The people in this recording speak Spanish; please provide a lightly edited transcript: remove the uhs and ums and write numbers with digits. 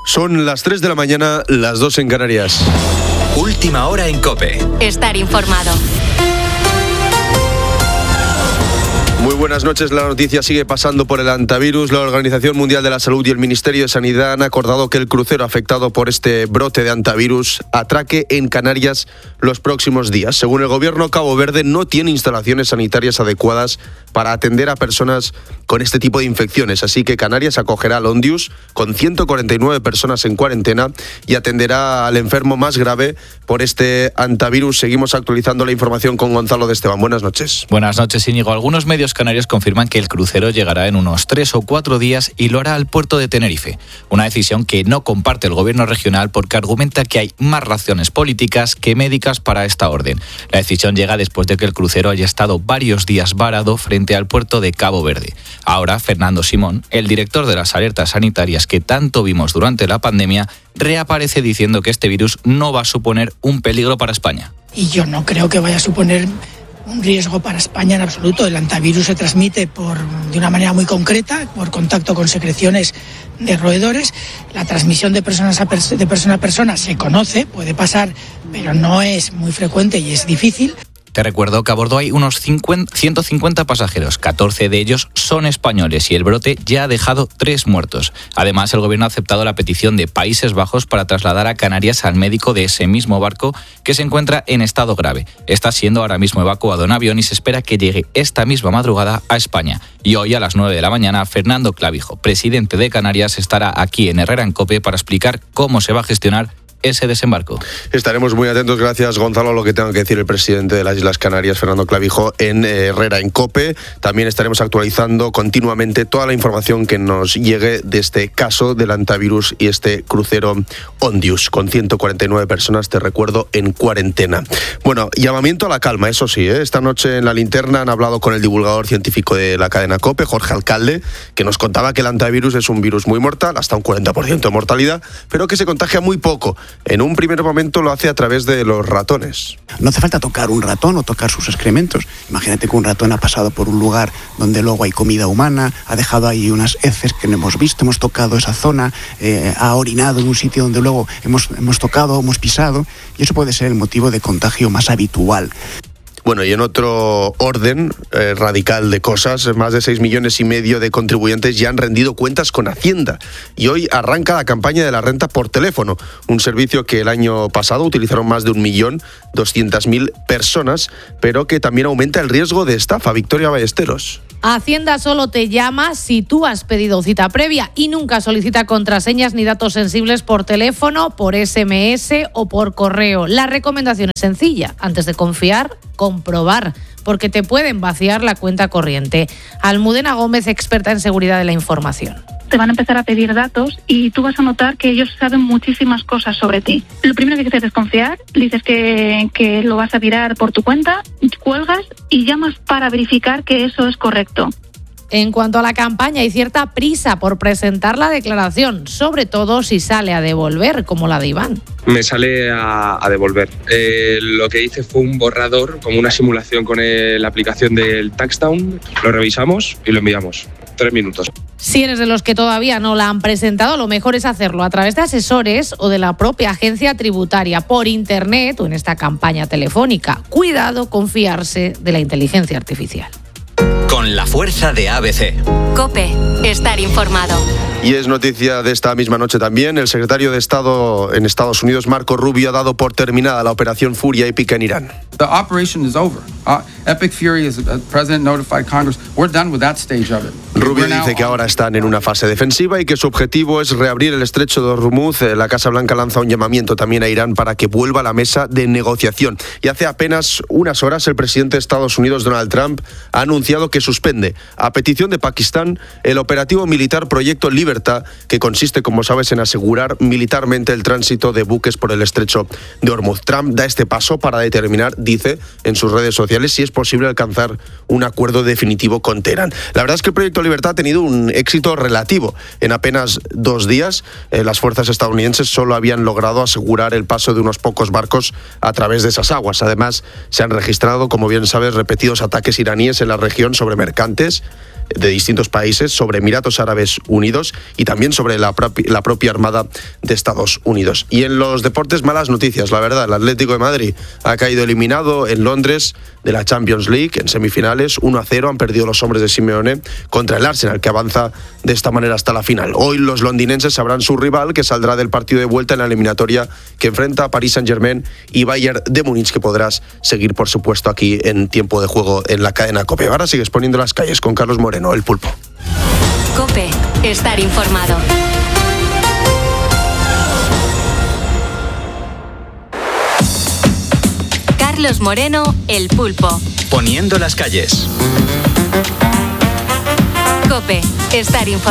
Son las 3 de la mañana, las 2 en Canarias. Última hora en COPE. Estar informado. Muy buenas noches. La noticia sigue pasando por el hantavirus. La Organización Mundial de la Salud y el Ministerio de Sanidad han acordado que el crucero afectado por este brote de hantavirus atraque en Canarias los próximos días. Según el gobierno, Cabo Verde no tiene instalaciones sanitarias adecuadas para atender a personas con este tipo de infecciones. Así que Canarias acogerá al Ondius con 149 personas en cuarentena y atenderá al enfermo más grave por este hantavirus. Seguimos actualizando la información con Gonzalo de Esteban. Buenas noches. Buenas noches, Íñigo. Algunos medios canarios confirman que el crucero llegará en unos 3 o 4 días y lo hará al puerto de Tenerife. Una decisión que no comparte el gobierno regional porque argumenta que hay más razones políticas que médicas para esta orden. La decisión llega después de que el crucero haya estado varios días varado frente al puerto de Cabo Verde. Ahora, Fernando Simón, el director de las alertas sanitarias que tanto vimos durante la pandemia, reaparece diciendo que este virus no va a suponer un peligro para España. Y yo no creo que vaya a suponer un riesgo para España en absoluto. El hantavirus se transmite de una manera muy concreta, por contacto con secreciones de roedores. La transmisión de persona a persona se conoce, puede pasar, pero no es muy frecuente y es difícil. Te recuerdo que a bordo hay unos 150 pasajeros, 14 de ellos son españoles y el brote ya ha dejado 3 muertos. Además, el gobierno ha aceptado la petición de Países Bajos para trasladar a Canarias al médico de ese mismo barco que se encuentra en estado grave. Está siendo ahora mismo evacuado en avión y se espera que llegue esta misma madrugada a España. Y hoy a las 9 de la mañana, Fernando Clavijo, presidente de Canarias, estará aquí en Herrera en COPE para explicar cómo se va a gestionar ese desembarco. Estaremos muy atentos, gracias Gonzalo, a lo que tenga que decir el presidente de las Islas Canarias, Fernando Clavijo, en Herrera en COPE. También estaremos actualizando continuamente toda la información que nos llegue de este caso del hantavirus y este crucero Ondius, con 149 personas, te recuerdo, en cuarentena. Bueno, llamamiento a la calma, eso sí, esta noche en La Linterna han hablado con el divulgador científico de la cadena COPE, Jorge Alcalde, que nos contaba que el hantavirus es un virus muy mortal, hasta un 40% de mortalidad, pero que se contagia muy poco. En un primer momento lo hace a través de los ratones. No hace falta tocar un ratón o tocar sus excrementos. Imagínate que un ratón ha pasado por un lugar donde luego hay comida humana, ha dejado ahí unas heces que no hemos visto, hemos tocado esa zona, ha orinado en un sitio donde luego hemos tocado, hemos pisado, y eso puede ser el motivo de contagio más habitual. Bueno, y en otro orden radical de cosas, más de 6,5 millones de contribuyentes ya han rendido cuentas con Hacienda. Y hoy arranca la campaña de la renta por teléfono, un servicio que el año pasado utilizaron más de 1.200.000 personas, pero que también aumenta el riesgo de estafa. Victoria Ballesteros. Hacienda solo te llama si tú has pedido cita previa y nunca solicita contraseñas ni datos sensibles por teléfono, por SMS o por correo. La recomendación es sencilla. Antes de confiar, comprobar, porque te pueden vaciar la cuenta corriente. Almudena Gómez, experta en seguridad de la información. Te van a empezar a pedir datos y tú vas a notar que ellos saben muchísimas cosas sobre ti. Lo primero que haces es desconfiar, dices que lo vas a tirar por tu cuenta, cuelgas y llamas para verificar que eso es correcto. En cuanto a la campaña, hay cierta prisa por presentar la declaración, sobre todo si sale a devolver, como la de Iván. Me sale a devolver. Lo que hice fue un borrador, como una simulación con la aplicación del Taxdown, lo revisamos y lo enviamos. 3 minutos. Si eres de los que todavía no la han presentado, lo mejor es hacerlo a través de asesores o de la propia agencia tributaria, por internet o en esta campaña telefónica. Cuidado con fiarse de la inteligencia artificial. Con la fuerza de ABC. COPE, estar informado. Y es noticia de esta misma noche también, el secretario de Estado en Estados Unidos, Marco Rubio, ha dado por terminada la operación Furia épica en Irán. The operation is over. Epic Fury, as the president notified Congress, we're done with that stage of it. Rubio dice que ahora están en una fase defensiva y que su objetivo es reabrir el estrecho de Hormuz. La Casa Blanca lanza un llamamiento también a Irán para que vuelva a la mesa de negociación. Y hace apenas unas horas el presidente de Estados Unidos, Donald Trump, ha anunciado que suspende, a petición de Pakistán, el operativo militar Proyecto Libertad, que consiste, como sabes, en asegurar militarmente el tránsito de buques por el estrecho de Hormuz. Trump da este paso para determinar, dice en sus redes sociales, si es posible alcanzar un acuerdo definitivo con Teherán. La verdad es que el Proyecto Libertad ha tenido un éxito relativo. En apenas 2 días, las fuerzas estadounidenses solo habían logrado asegurar el paso de unos pocos barcos a través de esas aguas. Además, se han registrado, como bien sabes, repetidos ataques iraníes en la región sobre mercantes de distintos países, sobre Emiratos Árabes Unidos y también sobre la propia Armada de Estados Unidos. Y en los deportes, malas noticias, la verdad. El Atlético de Madrid ha caído eliminado en Londres de la Champions League en semifinales. 1-0 han perdido los hombres de Simeone contra el Arsenal, que avanza de esta manera hasta la final. Hoy los londinenses sabrán su rival, que saldrá del partido de vuelta en la eliminatoria que enfrenta a Paris Saint-Germain y Bayern de Múnich, que podrás seguir, por supuesto, aquí en Tiempo de Juego en la cadena COPE. Ahora sigues poniendo las calles con Carlos Moreno, el Pulpo. COPE, estar informado. Carlos Moreno, el Pulpo. Poniendo las calles. COPE, estar informado.